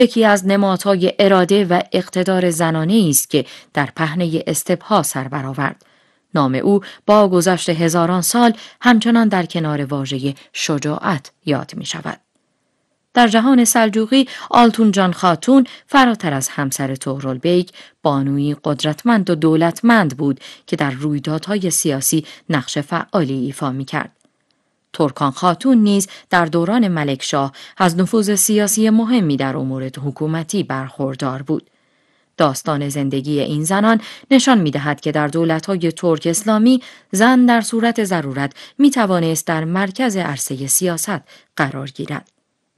یکی از نمادهای اراده و اقتدار زنانه است که در پهنه استپ‌ها سر برآورد. نام او با گذشت هزاران سال همچنان در کنار واژه شجاعت یاد می شود. در جهان سلجوقی آلتونجان خاتون فراتر از همسر طغرالبیگ بانویی قدرتمند و دولتمند بود که در رویدادهای سیاسی نقش فعالی ایفا می کرد. ترکان خاتون نیز در دوران ملکشاه از نفوذ سیاسی مهمی در امور حکومتی برخوردار بود. داستان زندگی این زنان نشان می‌دهد که در دولت‌های ترک اسلامی زن در صورت ضرورت می‌توانست در مرکز عرصه سیاست قرار گیرد.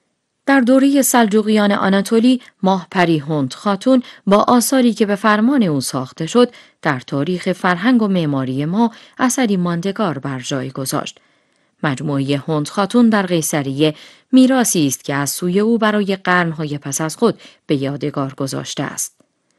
در دوره سلجوقیان آناتولی ماهپری هند خاتون با آثاری که به فرمان او ساخته شد در تاریخ فرهنگ و معماری ما اثری ماندگار بر جای گذاشت. مجموعه هند خاتون در قیصریه میراثی است که از سوی او برای قرن‌های پس از خود به یادگار گذاشته است.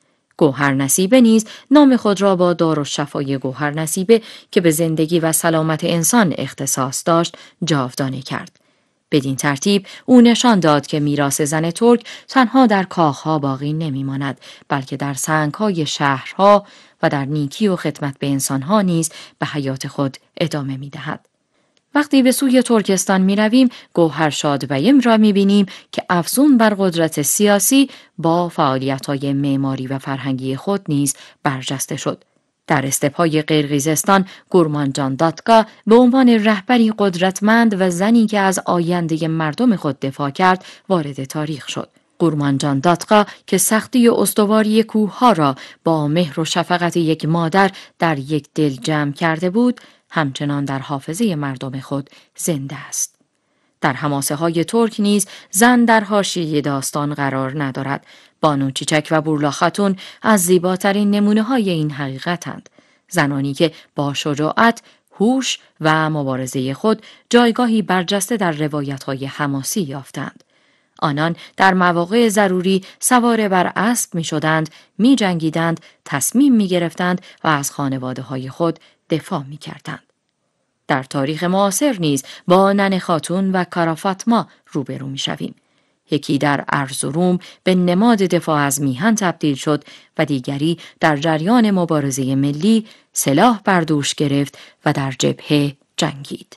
گوهرنصیبه نیز نام خود را با دارالشفای گوهرنصیبه که به زندگی و سلامت انسان اختصاص داشت جاودانه کرد. بدین ترتیب او نشان داد که میراث زن ترک تنها در کاخها باقی نمی‌ماند، بلکه در سنگ‌های شهرها و در نیکی و خدمت به انسان‌ها نیز به حیات خود ادامه می‌دهد. وقتی به سوی ترکستان می رویم، گوهرشاد بیم را می بینیم که افزون بر قدرت سیاسی با فعالیت‌های معماری و فرهنگی خود نیز برجسته شد. در استپ‌های قرقیزستان گورمانجان داتقا به عنوان رهبری قدرتمند و زنی که از آینده مردم خود دفاع کرد وارد تاریخ شد. گورمانجان داتقا که سختی و استواری کوه‌ها را با مهر و شفقت یک مادر در یک دل جمع کرده بود، همچنان در حافظه مردم خود زنده است. در حماسه‌های ترک نیز زن در حاشیه داستان قرار ندارد. بانو چیچک و بورلا خاتون از زیباترین نمونه‌های این حقیقتند. زنانی که با شجاعت، هوش و مبارزه خود جایگاهی برجسته در روایت‌های حماسی یافتند. آنان در مواقع ضروری سوار بر اسب می‌شدند، می‌جنگیدند، تصمیم می‌گرفتند و از خانواده‌های خود دفاع می‌کردند. در تاریخ معاصر نیز با ننه خاتون و کارا فاطمه روبرو می‌شویم. یکی در ارزروم به نماد دفاع از میهن تبدیل شد و دیگری در جریان مبارزه ملی سلاح بر دوش گرفت و در جبهه جنگید.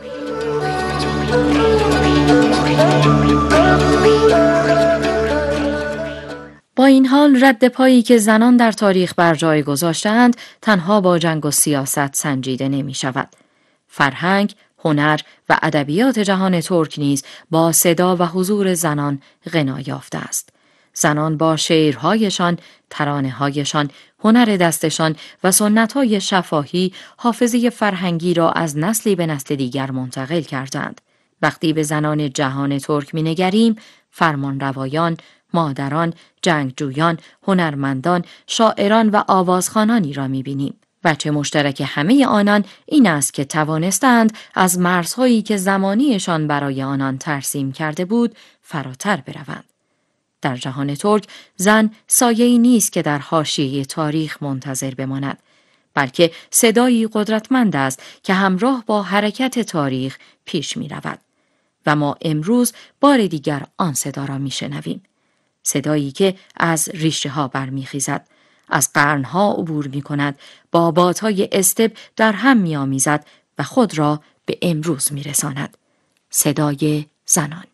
با این حال رد پایی که زنان در تاریخ بر جای گذاشتند تنها با جنگ و سیاست سنجیده نمی شود. فرهنگ، هنر و ادبیات جهان ترک نیز با صدا و حضور زنان غنا یافته است. زنان با شعرهایشان، ترانه‌هایشان، هنر دستشان و سنت‌های شفاهی حافظه فرهنگی را از نسلی به نسل دیگر منتقل کردند. وقتی به زنان جهان ترک می‌نگریم، فرمانروایان، مادران، جنگجویان، هنرمندان، شاعران و آوازخوانانی را می‌بینیم. وجه مشترک همه آنان این است که توانستند از مرزهایی که زمانیشان برای آنان ترسیم کرده بود فراتر بروند. در جهان ترک زن سایه‌ای نیست که در حاشیه تاریخ منتظر بماند، بلکه صدایی قدرتمند است که همراه با حرکت تاریخ پیش می رود. و ما امروز بار دیگر آن صدا را می شنویم. صدایی که از ریشه ها برمیخیزد، از قرنها عبور می کند، با بادهای استپ در هم می آمیزد و خود را به امروز می رساند. صدای زنان.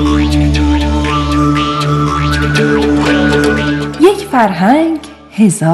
یک فرهنگ، هزار